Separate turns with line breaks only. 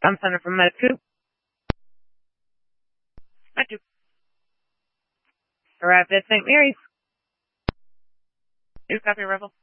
I'm Thunder from Med 2. Med 2. Arrived at St. Mary's. New copy, Rebel.